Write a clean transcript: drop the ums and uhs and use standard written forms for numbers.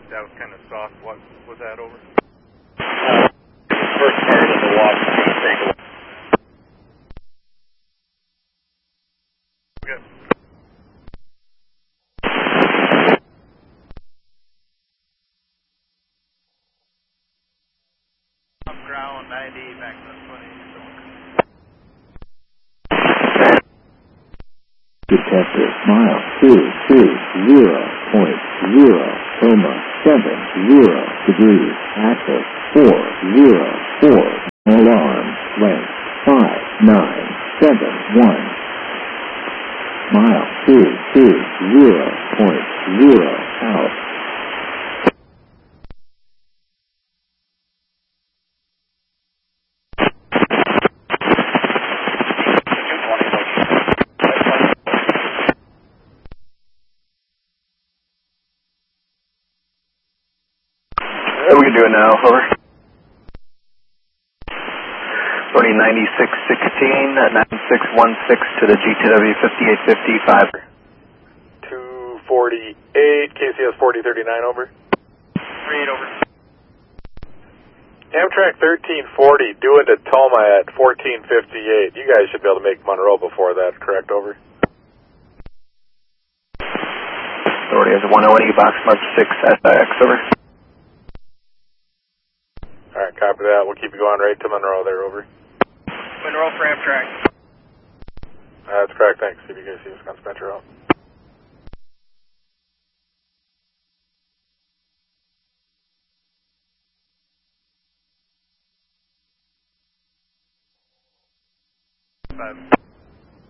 That was kind of soft. What was that over? First part of the walk is going to take a while. Okay. Ground 90, back to 20. Detector, mile 220.070 degrees, access 404, alarm, length 5971, mile 220.0 out. We can do it now, over. Running 9616 at 9616 to the GTW 5855. 248, KCS 4039, over. 38 over. Amtrak 1340 doing to Toma at 1458. You guys should be able to make Monroe before that, correct, over? Authority has a 108, box mark 6 SIX, over. Alright, copy that. We'll keep you going right to Monroe there, over. Monroe for Amtrak. That's correct, thanks. CBKC, Wisconsin Metro out. Five.